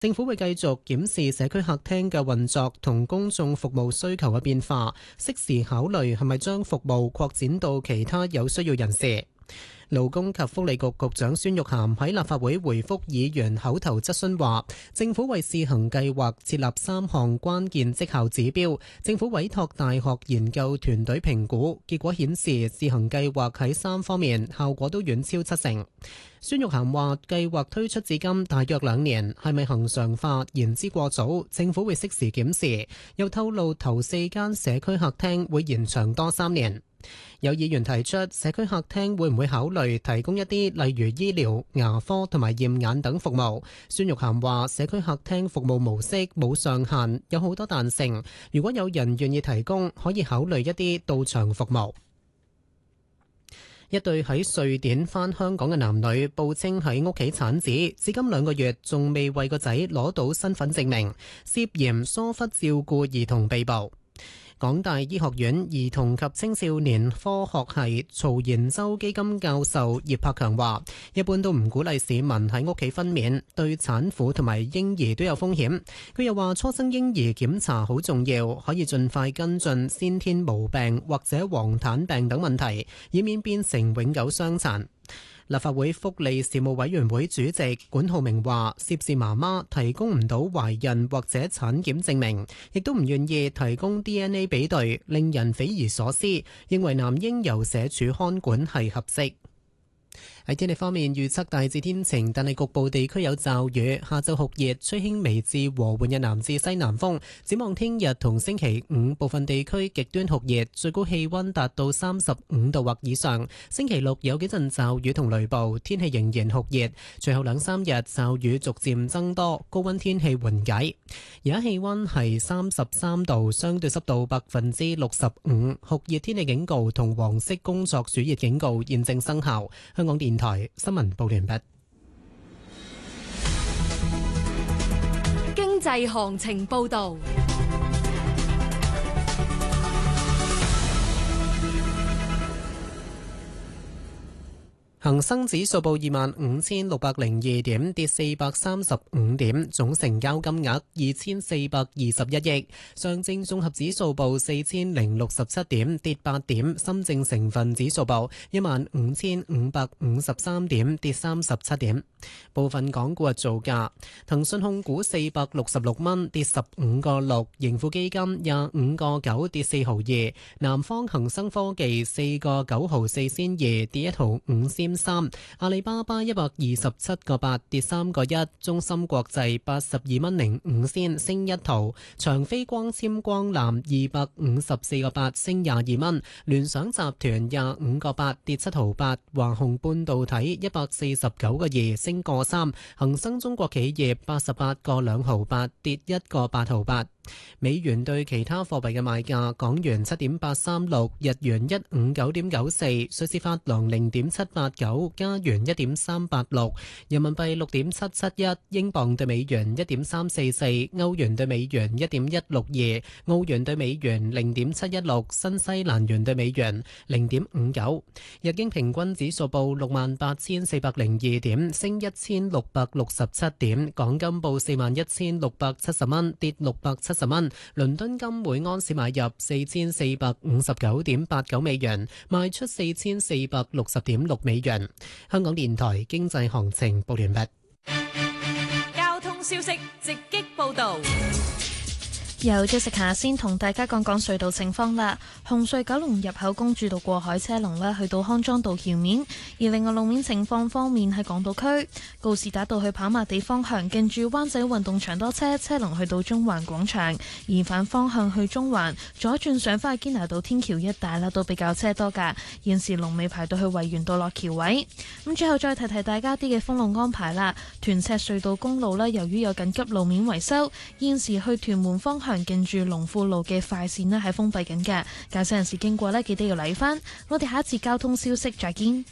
政府會繼續檢視社區客廳嘅運作同公眾服務需求嘅變化，適時考慮係咪將服務擴展到其他有需要人士。勞工及福利局局長孫玉菡喺立法會回覆議員口頭質詢話，政府為試行計劃設立3項關鍵績效指標，政府委託大學研究團隊評估，結果顯示試行計劃喺3方面效果都遠超70%。孫玉菡話，計劃推出至今大約2年，係咪恆常化言之過早，政府會適時檢視。又透露頭4間社區客廳會延長多3年。有議員提出，社區客廳會唔會考慮提供一啲例如醫療、牙科同埋驗眼等服務？孫玉菡話，社區客廳服務模式冇上限，有好多彈性。如果有人願意提供，可以考慮一啲到場服務。一對喺瑞典返香港嘅男女報稱喺屋企產子，至今2個月仲未為個仔攞到身份證明，涉嫌疏忽照顧兒童被捕。港大醫學院兒童及青少年科學系曹延洲基金教授葉柏強話，一般都唔鼓勵市民喺屋企分娩，對產婦同埋嬰兒都有風險。佢又話，初生嬰兒檢查好重要，可以盡快跟進先天毛病或者黃疸病等問題，以免變成永久傷殘。立法會福利事務委員會主席管浩明話，涉事媽媽提供唔到懷孕或者產檢證明，亦都唔願意提供 DNA 比對，令人匪夷所思，認為男嬰由社署看管係合適。喺天氣方面，預測大致天晴，但係局部地區有驟雨。下晝酷熱，吹輕微至和緩嘅南至西南風。展望聽日同星期五，部分地區極端酷熱，最高氣溫達到35度或以上。星期六有幾陣驟雨同雷暴，天氣仍然酷熱。隨後2-3日驟雨逐漸增多，高溫天氣緩解。而家氣溫係33度，相對濕度65%，酷熱天氣警告同黃色工作暑熱警告現正生效。香港電台新聞報完畢。 經濟行情報道。 恒生指數報25,602點，跌435點，總成交金額2421億。上證綜合指數報4067點，跌8點。深證成分指數報15,553點，跌37點。部分港股嘅造價：騰訊控股466蚊，跌15個6；盈富基金25個9，跌4毫2；南方恒生科技4個9毫4仙2，跌1毫5仙3；阿里巴巴127個8，跌3個1；中芯國際82蚊05仙，升1毫；長飛光纖光纜254個8，升22蚊；聯想集團25個8，跌7毫8；華虹半導體149個2，升個3；恒生中國企業88個2毫8，跌1個8毫8。美元對其他貨幣嘅賣價：港元7.836，日元159.94，瑞士法郎0.789，加元1.386，人民幣6.771，英鎊對美元1.344，歐元對美元1.162，澳元對美元0.716，新西蘭元對美元0.59。日經平均指數報68,402點，升1,667點。港金報41,670蚊，跌670蚊。倫敦金每盎司買入4459.89美元，賣出4460.6美元。香港電台經濟行情報完畢。 交通消息直擊報道。 由咗食下先同大家講講隧道情況啦。紅隧九龍入口公主道過海車龍呢去到康莊道橋面，而另外路面情況方面喺港島區告士打道去跑馬地方向，近住灣仔運動場多車，車龍去到中環廣場；而反方向去中環左轉上返去堅拿道天橋一帶啦，都比較車多噶。現時龍尾排到去維園道落橋位。咁最後再提提大家啲嘅封路安排啦。屯赤隧道公路呢，由於有緊急路面維修，現時去屯門方向近住龍富路嘅快線呢係封閉緊嘅，駕駛人士經過呢，記得要留意返。我哋下一次交通消息再見。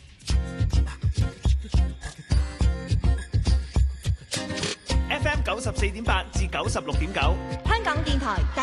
FM 94.8至96.9， 香港電台。